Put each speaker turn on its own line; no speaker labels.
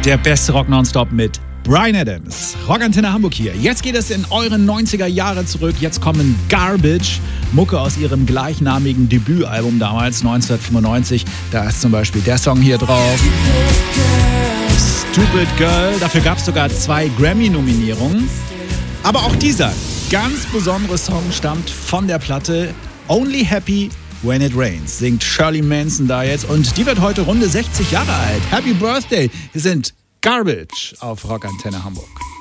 Der beste Rock nonstop mit Bryan Adams. Rockantenne Hamburg hier. Jetzt geht es in euren 90er Jahre zurück. Jetzt kommen Garbage, Mucke aus ihrem gleichnamigen Debütalbum damals, 1995. Da ist zum Beispiel der Song hier drauf. Stupid Girl. Dafür gab es sogar 2 Grammy-Nominierungen. Aber auch dieser ganz besondere Song stammt von der Platte Only Happy When It Rains. Singt Shirley Manson da jetzt. Und die wird heute runde 60 Jahre alt. Happy Birthday. Wir sind Garbage auf Rockantenne Hamburg.